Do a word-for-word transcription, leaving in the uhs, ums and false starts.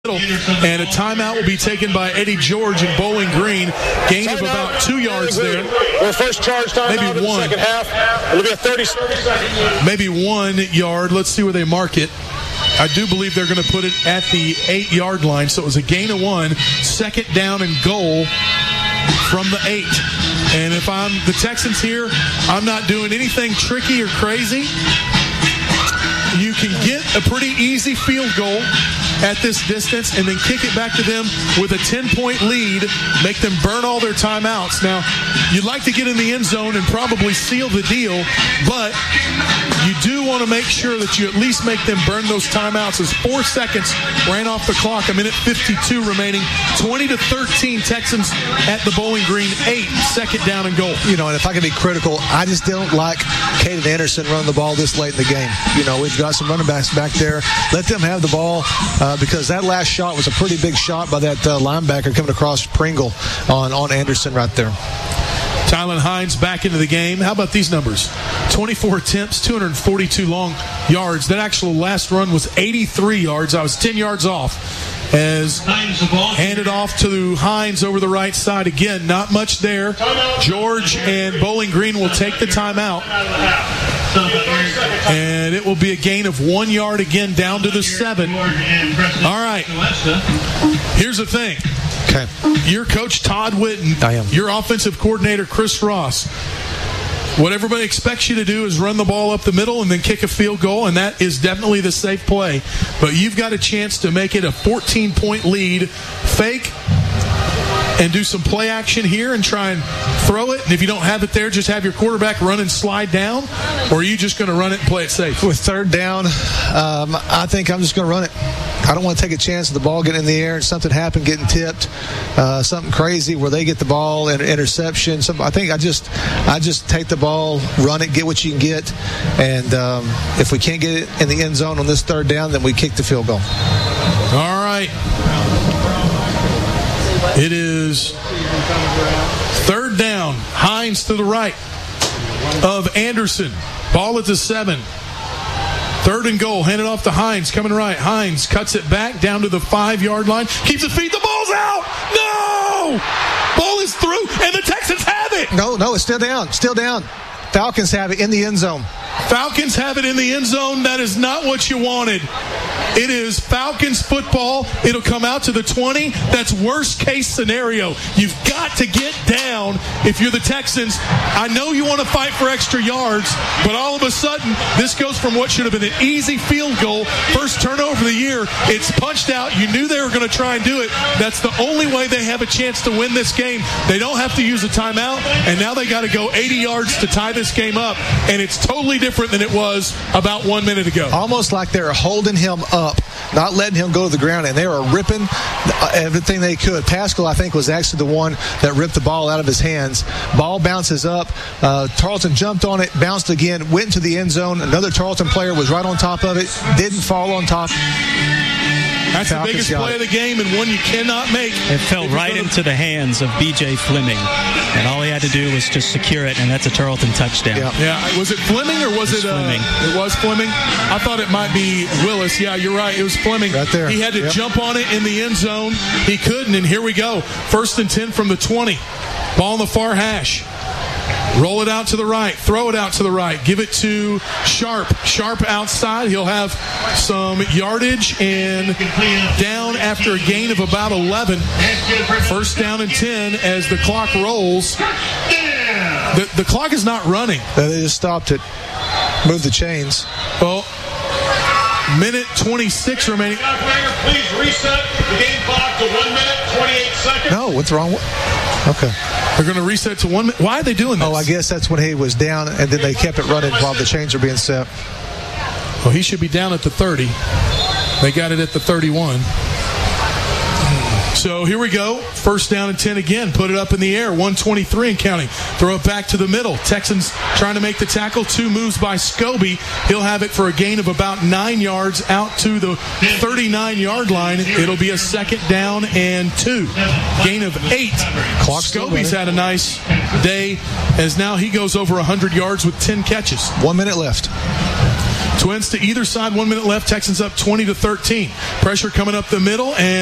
And a timeout will be taken by Eddie George in Bowling Green. Gain of about two yards there. Well, first charge timeout maybe in one. the second half. It'll be a thirty second. Maybe one yard. Let's see where they mark it. I do believe they're going to put it at the eight-yard line. So it was a gain of one. Second down and goal from the eight. And if I'm the Texans here, I'm not doing anything tricky or crazy. You can get a pretty easy field goal at this distance and then kick it back to them with a ten-point lead, make them burn all their timeouts. Now, you'd like to get in the end zone and probably seal the deal, but you do want to make sure that you at least make them burn those timeouts, as four seconds ran off the clock, a minute fifty-two remaining. twenty to thirteen Texans at the Bowling Green, eight, second down and goal. You know, and if I can be critical, I just don't like Caden Anderson running the ball this late in the game. You know, we've got some running backs back there. Let them have the ball uh, because that last shot was a pretty big shot by that uh, linebacker coming across Pringle on, on Anderson right there. Tylen Hines back into the game. How about these numbers? twenty-four attempts, two hundred forty-two long yards. That actual last run was eighty-three yards. I was ten yards off. As handed off to Hines over the right side. Again, not much there. George and Bowling Green will take the timeout. And it will be a gain of one yard again, down to the seven. All right. Here's the thing. Okay. You're Coach Todd Whitten. I am. Your offensive coordinator, Chris Ross. What everybody expects you to do is run the ball up the middle and then kick a field goal, and that is definitely the safe play. But you've got a chance to make it a fourteen-point lead, fake, and do some play action here and try and throw it. And if you don't have it there, just have your quarterback run and slide down. Or are you just going to run it and play it safe? With third down, um, I think I'm just going to run it. I don't want to take a chance of the ball getting in the air and something happen, getting tipped, uh, something crazy where they get the ball and interception. Some, I think I just I just take the ball, run it, get what you can get. And um, if we can't get it in the end zone on this third down, then we kick the field goal. All right. It is third down. Hines to the right of Anderson. Ball at the seven. Third and goal. Handed off to Hines. Coming right. Hines cuts it back down to the five-yard line. Keeps it feet. The ball's out. No! Ball is through, and the Texans have it. No, no, it's still down. Still down. Falcons have it in the end zone. Falcons have it in the end zone. That is not what you wanted. It is Falcons football. It'll come out to the twenty. That's worst case scenario. You've got to get down if you're the Texans. I know you want to fight for extra yards, but all of a sudden, this goes from what should have been an easy field goal, first turnover of the year. It's punched out. You knew they were going to try and do it. That's the only way they have a chance to win this game. They don't have to use a timeout, and now they got to go eighty yards to tie this game up, and it's totally different than it was about one minute ago. Almost like they're holding him up, not letting him go to the ground, and they were ripping everything they could. Pascal, I think, was actually the one that ripped the ball out of his hands. Ball bounces up. Uh, Tarleton jumped on it, bounced again, went into the end zone. Another Tarleton player was right on top of it, didn't fall on top. That's Falcons the biggest play it. of the game and one you cannot make. It fell right into the hands of B J Fleming, and all he had to do was just secure it, and that's a Tarleton touchdown. Yeah, yeah. Was it Fleming or was it, it uh, Fleming? It was Fleming. I thought it might be Willis. Yeah, you're right. It was Fleming. Right there. He had to yep. jump on it in the end zone. He couldn't, and here we go. First and ten from the twenty. Ball in the far hash. Roll it out to the right. Throw it out to the right. Give it to Sharp. Sharp outside. He'll have some yardage and down after a gain of about eleven. First down and ten as the clock rolls. The, the clock is not running. They just stopped it. Moved the chains. Well, minute twenty-six remaining. Please reset the game clock to one minute, twenty-eight seconds. No, what's wrong? Okay. They're going to reset to one minute. Why are they doing this? Oh, I guess that's when he was down, and then they kept it running while the chains are being set. Well, he should be down at the thirty. They got it at the thirty-one. So here we go. First down and ten again. Put it up in the air. one twenty-three and counting. Throw it back to the middle. Texans trying to make the tackle. Two moves by Scobie. He'll have it for a gain of about nine yards out to the thirty-nine-yard line. It'll be a second down and two. Gain of eight. Scobie's had a nice day as now he goes over one hundred yards with ten catches. One minute left. Twins to either side, one minute left. Texans up twenty to thirteen. Pressure coming up the middle, and